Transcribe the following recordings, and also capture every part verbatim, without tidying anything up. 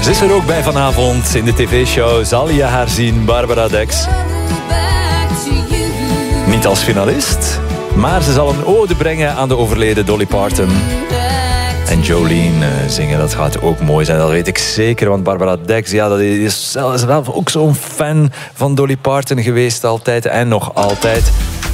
Ze is er ook bij vanavond in de tv-show. Zal je haar zien, Barbara Dex? Niet als finalist, maar ze zal een ode brengen aan de overleden Dolly Parton. En Jolene uh, zingen, dat gaat ook mooi zijn. Dat weet ik zeker, want Barbara Dex, ja, dat is zelf ook zo'n fan van Dolly Parton geweest altijd en nog altijd.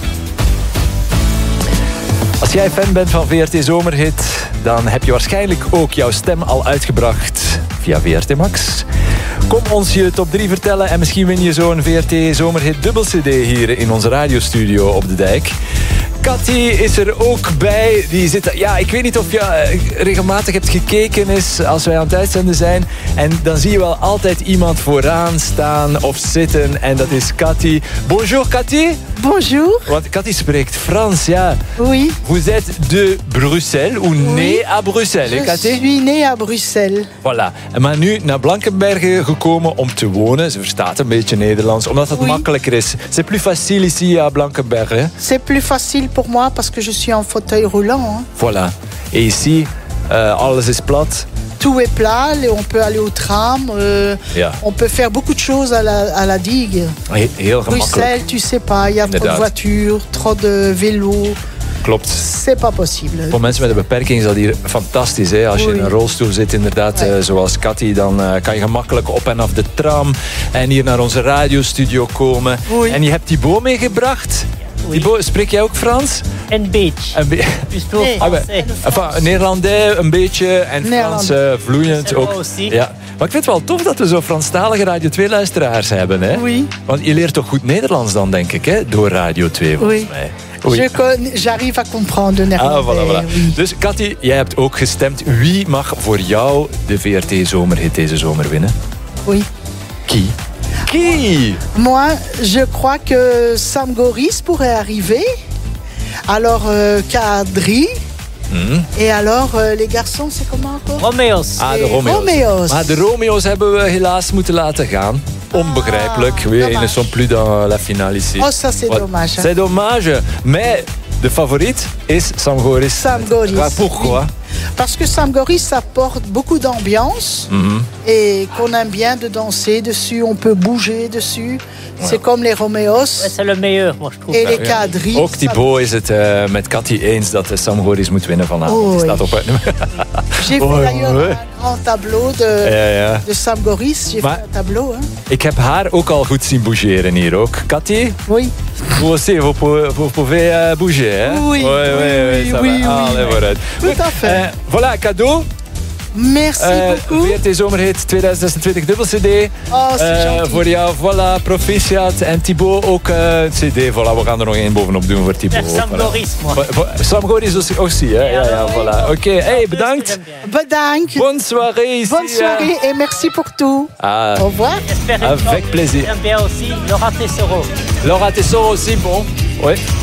Als jij fan bent van V R T Zomerhit, dan heb je waarschijnlijk ook jouw stem al uitgebracht via V R T Max. Kom ons je top drie vertellen en misschien win je zo'n V R T Zomerhit dubbel C D hier in onze radiostudio op de Dijk. Cathy is er ook bij. Die zit, ja, ik weet niet of je regelmatig hebt gekeken is als wij aan het uitzenden zijn. En dan zie je wel altijd iemand vooraan staan of zitten. En dat is Cathy. Bonjour Cathy. Bonjour. Want Cathy spreekt Frans, ja. Oui. Vous êtes de Bruxelles ou oui. Née à Bruxelles, Je hè, Cathy? suis née à Bruxelles. Voilà. Maar nu naar Blankenberge gekomen om te wonen. Ze verstaat een beetje Nederlands, omdat het oui. makkelijker is. C'est plus facile ici à Blankenberge. C'est plus facile pour moi parce que je suis en fauteuil roulant. Hein. Voilà. Et ici, uh, alles is plat. Tout est plat, on peut aller au tram, euh, ja. on peut faire beaucoup de choses à la, à la digue. He- heel gemakkelijk. Bruxelles, tu sais pas, il y a trop de voitures, trop de vélos. Klopt. C'est pas possible. Voor mensen met een beperking is dat hier fantastisch. Hè? Als je Oei. in een rolstoel zit, inderdaad, ja. uh, zoals Cathy, dan uh, kan je gemakkelijk op en af de tram en hier naar onze radiostudio komen. Oei. En je hebt Thibaut meegebracht. Oui. Thibaut, spreek jij ook Frans? Een beetje. Een be- Dus toch Nee. Ah, ben, enfin, Nederlandais een beetje en Frans uh, vloeiend C'est ook. moi aussi. Ja. Maar ik vind het wel tof dat we zo Franstalige Radio twee luisteraars hebben. Hè? Oui. Want je leert toch goed Nederlands dan, denk ik, hè? Door Radio twee volgens Oui. mij. Je con- J'arrive à comprendre néerlandais. Ah, voilà, voilà. Oui. Dus Cathy, jij hebt ook gestemd. Wie mag voor jou de V R T Zomerhit deze zomer winnen? Oui. Qui? Qui? Moi, je crois que Sam Goris pourrait arriver. Alors, euh, Kadri. Hmm. Et alors, euh, les garçons, c'est comment encore? Romeo's. Ah, de Les Romeo's. Romeo's. Maar de Romeo's hebben we helaas moeten laten gaan. Onbegrijpelijk. Ah, Oui, ils ne dommage. sont plus dans la finale ici. Oh, ça, c'est Wat- dommage. C'est dommage. Mais de favoriet is Sam Goris. Sam Goris. Maar pourquoi? Oui. Parce que Sam Goris apporte beaucoup d'ambiance Mhm. et qu'on aime bien de danser dessus, on peut bouger dessus. C'est comme les Romeos Ouais, c'est le meilleur, moi, je trouve. et les Ja. Kadri. Ook Thibaut is het uh, met Cathy eens dat Sam Goris moet winnen vanavond. Die Oei. staat op het J'ai Oh, fait d'ailleurs ouais. un grand tableau de, Ja, ja. de Sam Goris. J'ai Maar- fait un tableau. Hein. Ik heb haar ook al goed zien bougeren hier ook. Cathy? Oui. Vous aussi, vous pouvez, vous pouvez euh, bouger, hein? Oui, oui, oui, oui, ça oui, va. oui. Allez, vooruit. Tout à fait. Euh, voilà, cadeau. Merci Uh, beaucoup. V R T Zomerhit tweeduizend zesentwintig dubbel C D. Oh, c'est Uh, gentil. voor jou, voilà, proficiat. En Thibaut ook uh, C D. Voilà, we gaan er nog één bovenop doen voor Thibaut. Sam Voilà. Goris, moi. Vo- vo- Sam Goris aussi, aussi hè? Ja, ja, voilà. Oké, okay. Hey, bedankt. Bedankt. Bonne soirée ici. Bonne soirée et merci pour tout. Ah, Au revoir. J'espère Avec que plaisir. J'aime bien aussi Laura Tessoro. Laura Tessoro aussi, bon. Oui.